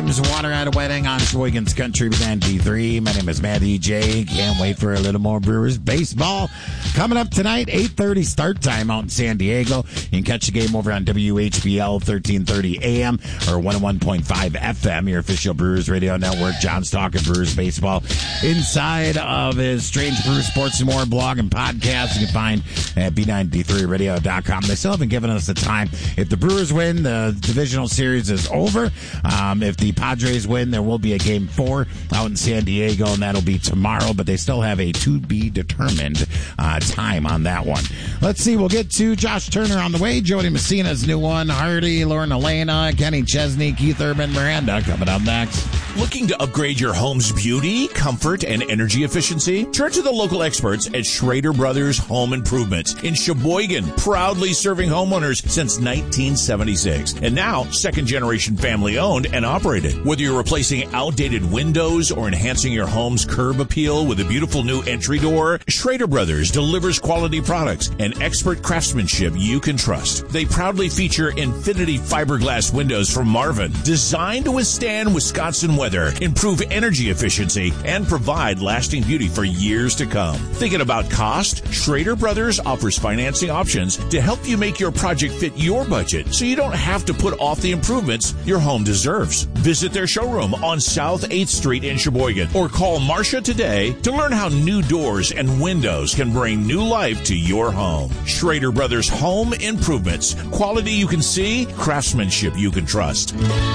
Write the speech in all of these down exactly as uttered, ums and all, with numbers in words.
Times water at a wedding on Sheboygan's Country with N D three. My name is Matthew J. Can't wait for a little more Brewers baseball. Coming up tonight, eight thirty start time out in San Diego. You can catch the game over on W H B L thirteen thirty A M or one oh one point five F M, your official Brewers radio network. John's talking Brewers baseball inside of his Strange Brewers Sports and More blog and podcast. You can find at B ninety-three radio dot com. They still haven't given us the time. If the Brewers win, the divisional series is over. Um, if the Padres win, there will be a game four out in San Diego, and that'll be tomorrow, but they still have a to-be-determined uh, time on that one. Let's see. We'll get to Josh Turner on the way. Jody Messina's new one. Hardy, Lauren Elena, Kenny Chesney, Keith Urban, Miranda coming up next. Looking to upgrade your home's beauty, comfort, and energy efficiency? Turn to the local experts at Schrader Brothers Home Improvements in Sheboygan, proudly serving homeowners since nineteen seventy-six. And now, second-generation family-owned and operated. Whether you're replacing outdated windows or enhancing your home's curb appeal with a beautiful new entry door, Schrader Brothers delivers quality products and expert craftsmanship you can trust. They proudly feature Infinity fiberglass windows from Marvin, designed to withstand Wisconsin weather, improve energy efficiency, and provide lasting beauty for years to come. Thinking about cost? Schrader Brothers offers financing options to help you make your project fit your budget so you don't have to put off the improvements your home deserves. Visit their showroom on South eighth Street in Sheboygan or call Marcia today to learn how new doors and windows can bring new life to your home. Schrader Brothers Home Improvements. Quality you can see, craftsmanship you can trust.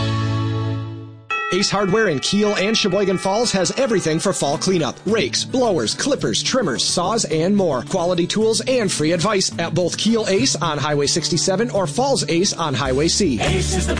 Ace Hardware in Kiel and Sheboygan Falls has everything for fall cleanup. Rakes, blowers, clippers, trimmers, saws, and more. Quality tools and free advice at both Kiel Ace on Highway sixty-seven or Falls Ace on Highway C. Ace is the